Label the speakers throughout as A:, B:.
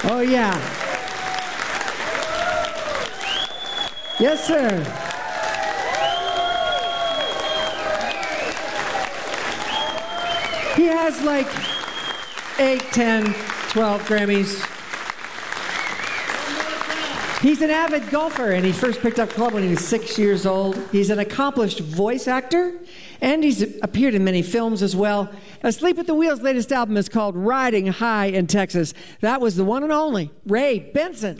A: Oh, yeah. Yes, sir. He has like 8, 10, 12 Grammys. He's an avid golfer, and he first picked up club when he was 6 years old. He's an accomplished voice actor, and he's appeared in many films as well. Asleep at the Wheel's latest album is called Riding High in Texas. That was the one and only Ray Benson.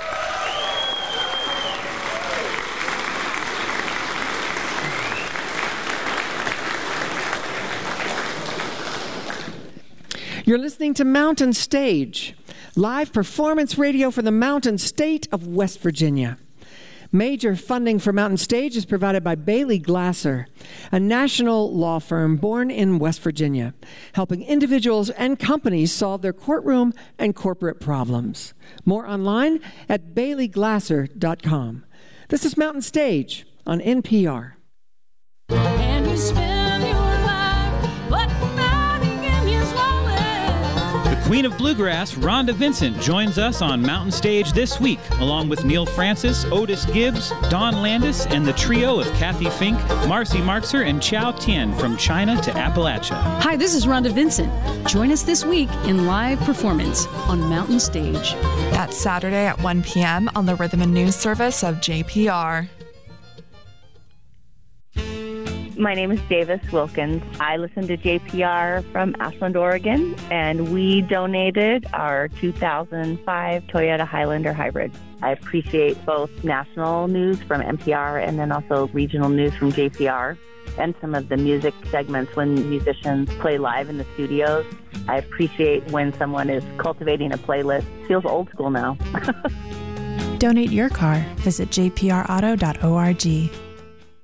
A: You're listening to Mountain Stage, live performance radio for the Mountain State of West Virginia. Major funding for Mountain Stage is provided by Bailey Glasser, a national law firm born in West Virginia, helping individuals and companies solve their courtroom and corporate problems. More online at baileyglasser.com. This is Mountain Stage on NPR.
B: And you spend your life, but nothing in his wallet.
C: The Queen of Bluegrass, Rhonda Vincent, joins us on Mountain Stage this week, along with Neil Francis, Otis Gibbs, Don Landis, and the trio of Kathy Fink, Marcy Marxer, and Chow Tien from China to Appalachia.
D: Hi, this is Rhonda Vincent. Join us this week in live performance on Mountain Stage.
E: That's Saturday at 1 p.m. on the Rhythm and News Service of JPR.
F: My name is Davis Wilkins. I listen to JPR from Ashland, Oregon, and we donated our 2005 Toyota Highlander Hybrid. I appreciate both national news from NPR and then also regional news from JPR and some of the music segments when musicians play live in the studios. I appreciate when someone is cultivating a playlist. It feels old school now.
G: Donate your car. Visit jprauto.org.